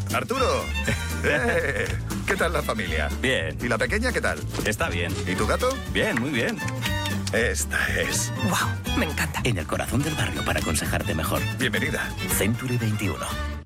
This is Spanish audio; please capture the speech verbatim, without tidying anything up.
Arturo. Eh, ¿Qué tal la familia? Bien. ¿Y la pequeña qué tal? Está bien. ¿Y tu gato? Bien, muy bien. Esta es. ¡Wow! Me encanta. En el corazón del barrio para aconsejarte mejor. Bienvenida. Century veintiuno.